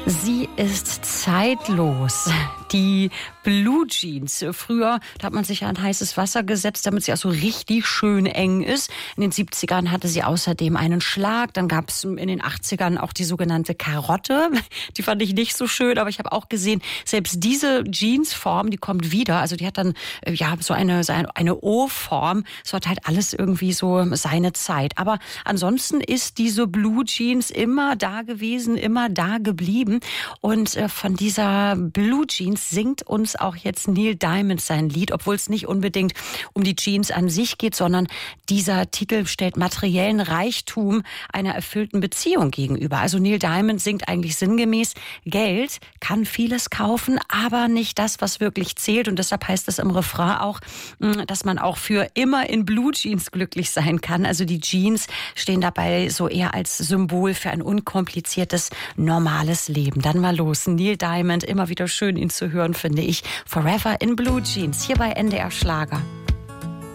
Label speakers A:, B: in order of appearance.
A: Sie ist zeitlos. Die Blue Jeans. Früher, da hat man sich ja an heißes Wasser gesetzt, damit sie auch so richtig schön eng ist. In den 70ern hatte sie außerdem einen Schlag. Dann gab es in den 80ern auch die sogenannte Karotte. Die fand ich nicht so schön, aber ich habe auch gesehen, selbst diese Jeansform, die kommt wieder. Also die hat dann ja so eine O-Form. Es hat halt alles irgendwie so seine Zeit. Aber ansonsten ist diese Blue Jeans immer da gewesen, immer da geblieben. Und von dieser Blue Jeans singt uns auch jetzt Neil Diamond sein Lied, obwohl es nicht unbedingt um die Jeans an sich geht, sondern dieser Titel stellt materiellen Reichtum einer erfüllten Beziehung gegenüber. Also Neil Diamond singt eigentlich sinngemäß, Geld kann vieles kaufen, aber nicht das, was wirklich zählt. Und deshalb heißt es im Refrain auch, dass man auch für immer in Blue Jeans glücklich sein kann. Also die Jeans stehen dabei so eher als Symbol für ein unkompliziertes, normales Leben. Dann mal los, Neil Diamond, immer wieder schön ihn zu hören, finde ich. Forever in Blue Jeans, hier bei NDR Schlager.